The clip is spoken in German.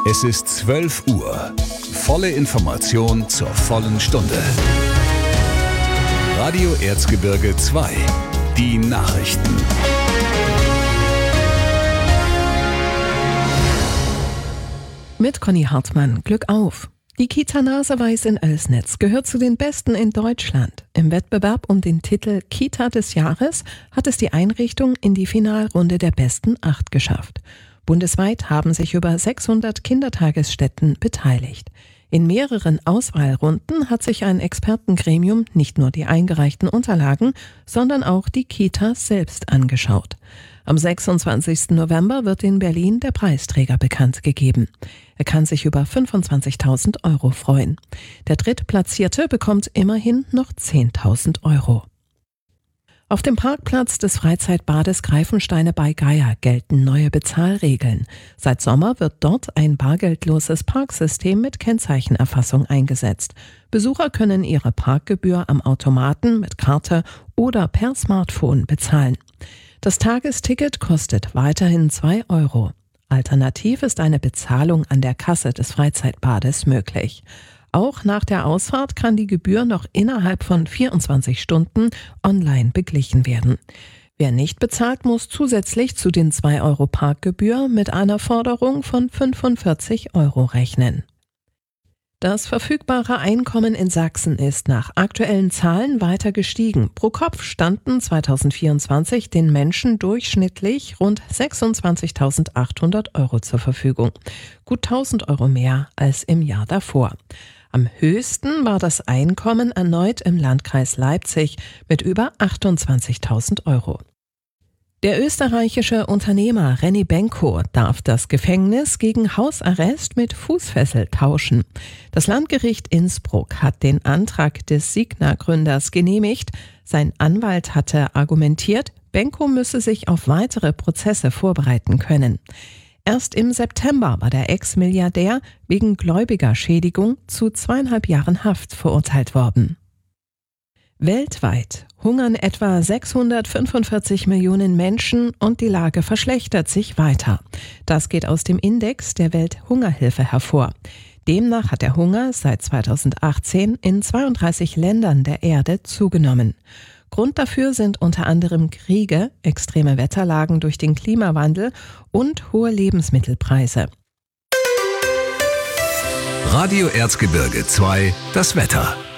Es ist 12 Uhr. Volle Information zur vollen Stunde. Radio Erzgebirge 2. Die Nachrichten. Mit Conny Hartmann. Glück auf! Die Kita Naseweiß in Oelsnitz gehört zu den besten in Deutschland. Im Wettbewerb um den Titel Kita des Jahres hat es die Einrichtung in die Finalrunde der besten 8 geschafft. Bundesweit haben sich über 600 Kindertagesstätten beteiligt. In mehreren Auswahlrunden hat sich ein Expertengremium nicht nur die eingereichten Unterlagen, sondern auch die Kitas selbst angeschaut. Am 26. November wird in Berlin der Preisträger bekannt gegeben. Er kann sich über 25.000 Euro freuen. Der Drittplatzierte bekommt immerhin noch 10.000 Euro. Auf dem Parkplatz des Freizeitbades Greifensteine bei Geier gelten neue Bezahlregeln. Seit Sommer wird dort ein bargeldloses Parksystem mit Kennzeichenerfassung eingesetzt. Besucher können ihre Parkgebühr am Automaten mit Karte oder per Smartphone bezahlen. Das Tagesticket kostet weiterhin 2 Euro. Alternativ ist eine Bezahlung an der Kasse des Freizeitbades möglich. Auch nach der Ausfahrt kann die Gebühr noch innerhalb von 24 Stunden online beglichen werden. Wer nicht bezahlt, muss zusätzlich zu den 2 Euro Parkgebühr mit einer Forderung von 45 Euro rechnen. Das verfügbare Einkommen in Sachsen ist nach aktuellen Zahlen weiter gestiegen. Pro Kopf standen 2024 den Menschen durchschnittlich rund 26.800 Euro zur Verfügung. Gut 1.000 Euro mehr als im Jahr davor. Am höchsten war das Einkommen erneut im Landkreis Leipzig mit über 28.000 Euro. Der österreichische Unternehmer René Benko darf das Gefängnis gegen Hausarrest mit Fußfessel tauschen. Das Landgericht Innsbruck hat den Antrag des Signa-Gründers genehmigt. Sein Anwalt hatte argumentiert, Benko müsse sich auf weitere Prozesse vorbereiten können. Erst im September war der Ex-Milliardär wegen gläubiger Schädigung zu 2,5 Jahren Haft verurteilt worden. Weltweit hungern etwa 645 Millionen Menschen und die Lage verschlechtert sich weiter. Das geht aus dem Index der Welthungerhilfe hervor. Demnach hat der Hunger seit 2018 in 32 Ländern der Erde zugenommen. Grund dafür sind unter anderem Kriege, extreme Wetterlagen durch den Klimawandel und hohe Lebensmittelpreise. Radio Erzgebirge 2, das Wetter.